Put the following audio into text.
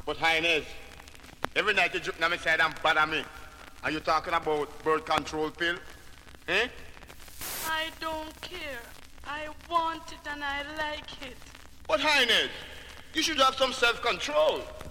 But Highness, every night you jump on my side and bother me. Are you talking about birth control pill? Eh? I don't care. I want it and I like it. But Highness, you should have some self-control.